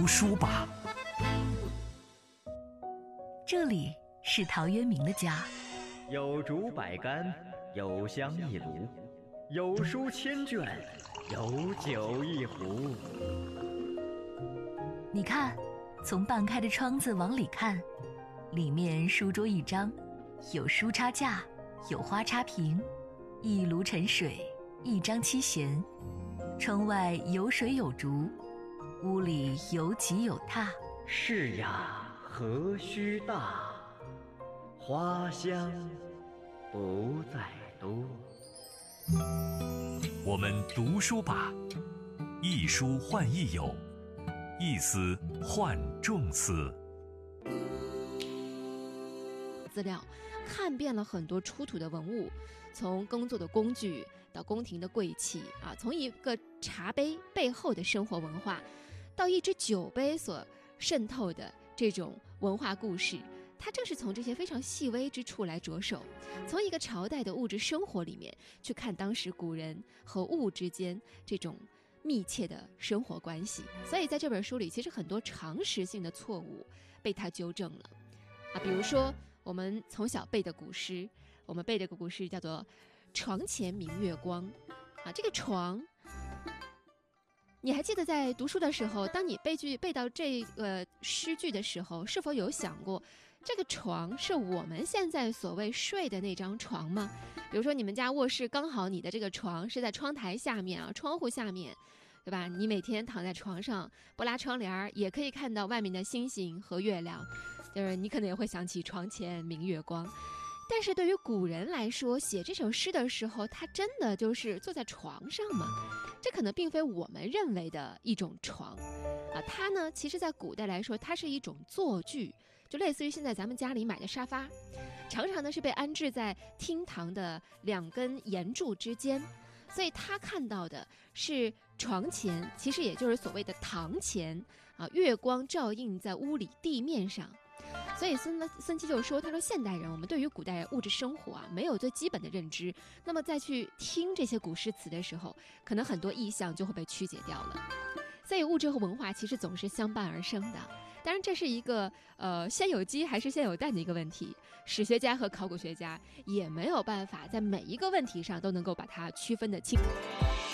读书吧。 这里是陶渊明的家， 有竹百竿，有香一炉，有书千卷，有酒一壶。 你看，从半开的窗子往里看，里面书桌一张，有书插架，有花插屏，一炉沉水，一张七弦，窗外有水有竹，屋里有几有榻。 是呀，何须大，花香不在多。 我们读书吧，一书换一友，一思换众思。 资料看遍了很多出土的文物，从耕作的工具到宫廷的贵器啊，从一个茶杯背后的生活文化，到一只酒杯所渗透的这种文化故事，它正是从这些非常细微之处来着手，从一个朝代的物质生活里面去看当时古人和物之间这种密切的生活关系。所以在这本书里，其实很多常识性的错误被他纠正了啊，比如说我们从小背的古诗，我们背这个古诗叫做“床前明月光”啊，这个床。你还记得在读书的时候，当你背到这个诗句的时候，是否有想过这个床是我们现在所谓睡的那张床吗？比如说你们家卧室刚好你的这个床是在窗台下面啊，窗户下面，对吧？你每天躺在床上不拉窗帘也可以看到外面的星星和月亮，就是你可能也会想起床前明月光。但是对于古人来说，写这首诗的时候，他真的就是坐在床上吗？这可能并非我们认为的一种床啊，它呢，其实在古代来说，它是一种坐具，就类似于现在咱们家里买的沙发，常常呢是被安置在厅堂的两根檐柱之间，所以他看到的是床前，其实也就是所谓的堂前啊，月光照映在屋里地面上。所以孙基就说，他说现代人我们对于古代物质生活啊没有最基本的认知，那么再去听这些古诗词的时候，可能很多意象就会被曲解掉了。所以物质和文化其实总是相伴而生的，当然这是一个先有鸡还是先有蛋的一个问题，史学家和考古学家也没有办法在每一个问题上都能够把它区分得清。